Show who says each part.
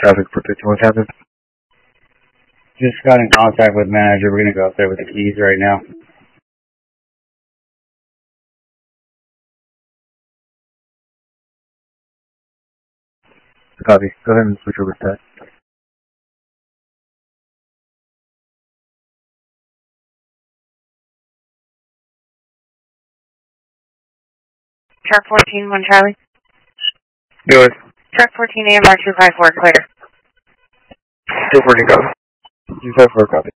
Speaker 1: traffic for 51 Captain.
Speaker 2: Just got in contact with manager. We're going to go up there with the keys right now.
Speaker 1: Copy. Go ahead and switch over to that.
Speaker 3: Truck 14, 1 Charlie.
Speaker 1: Go ahead.
Speaker 3: Truck 14 AMR 254, clear.
Speaker 1: 214, copy. 254, copy.